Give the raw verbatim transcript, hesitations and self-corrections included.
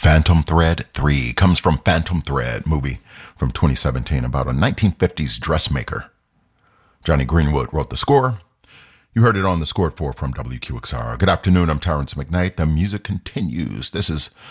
Phantom Thread three comes from Phantom Thread, movie from twenty seventeen about a nineteen fifties dressmaker. Johnny Greenwood wrote the score. You heard it on the Score at four from W Q X R. Good afternoon, I'm Terrence McKnight. The music continues. This is